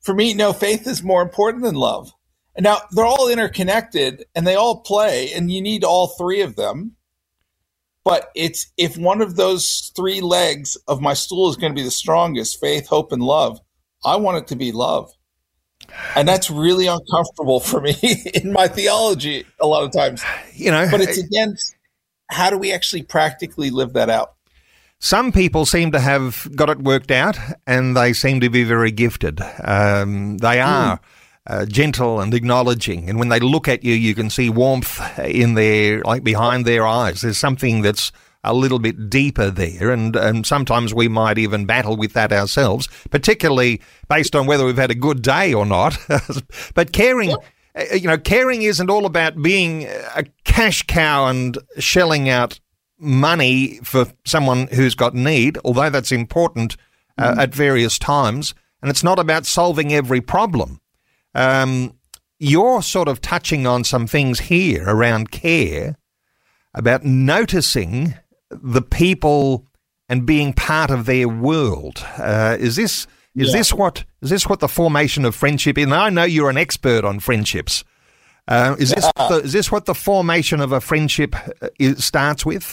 for me, no, faith is more important than love. And now they're all interconnected and they all play, and you need all three of them. But it's if one of those three legs of my stool is going to be the strongest, faith, hope, and love, I want it to be love. And that's really uncomfortable for me in my theology a lot of times. But it's against how do we actually practically live that out? Some people seem to have got it worked out, and they seem to be very gifted. They are gentle and acknowledging, and when they look at you, you can see warmth in their, like behind their eyes. There's something that's a little bit deeper there, and sometimes we might even battle with that ourselves, particularly based on whether we've had a good day or not. But caring, caring isn't all about being a cash cow and shelling out money for someone who's got need, although that's important at various times, and it's not about solving every problem. You're sort of touching on some things here around care, about noticing the people and being part of their world. Is this what the formation of friendship is? And I know you're an expert on friendships. Is this what the formation of a friendship starts with?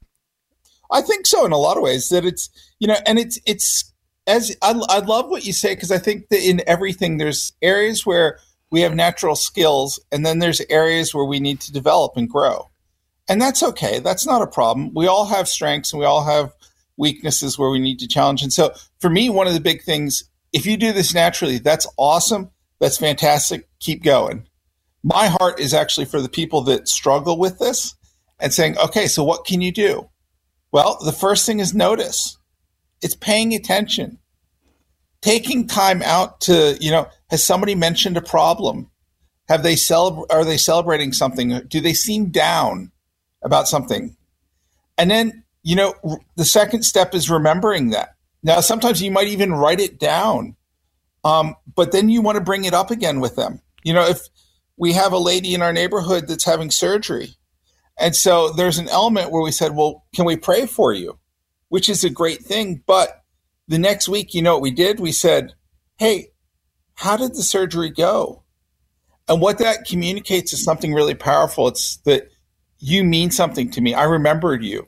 I think so in a lot of ways. That it's and it's as I love what you say, because I think that in everything there's areas where we have natural skills, and then there's areas where we need to develop and grow. And that's okay. That's not a problem. We all have strengths and we all have weaknesses where we need to challenge. And so for me, one of the big things, if you do this naturally, that's awesome. That's fantastic. Keep going. My heart is actually for the people that struggle with this and saying, okay, so what can you do? Well, the first thing is notice. It's paying attention. Taking time out to, has somebody mentioned a problem? Are they celebrating something? Do they seem down about something? And then, the second step is remembering that. Now, sometimes you might even write it down, but then you want to bring it up again with them. If we have a lady in our neighborhood that's having surgery, and so there's an element where we said, well, can we pray for you? Which is a great thing. But the next week, what we did? We said, hey, how did the surgery go? And what that communicates is something really powerful. It's that you mean something to me. I remembered you.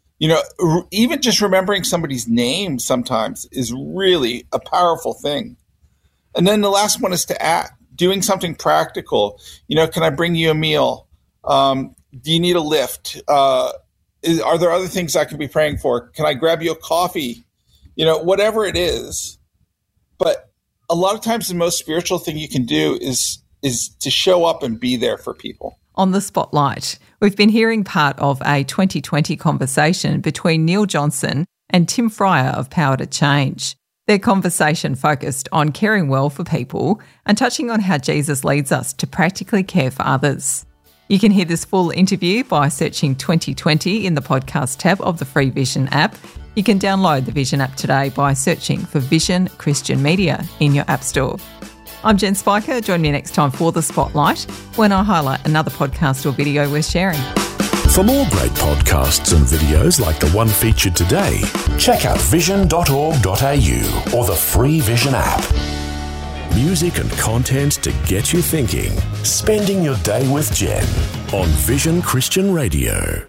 Even just remembering somebody's name sometimes is really a powerful thing. And then the last one is to act, doing something practical. Can I bring you a meal? Do you need a lift? Are there other things I can be praying for? Can I grab you a coffee? Whatever it is. But a lot of times the most spiritual thing you can do is to show up and be there for people. On the Spotlight, we've been hearing part of a 2020 conversation between Neil Johnson and Tim Fryer of Power to Change. Their conversation focused on caring well for people and touching on how Jesus leads us to practically care for others. You can hear this full interview by searching 2020 in the podcast tab of the free Vision app. You can download the Vision app today by searching for Vision Christian Media in your app store. I'm Jen Spiker. Join me next time for The Spotlight when I highlight another podcast or video we're sharing. For more great podcasts and videos like the one featured today, check out vision.org.au or the free Vision app. Music and content to get you thinking. Spending your day with Jen on Vision Christian Radio.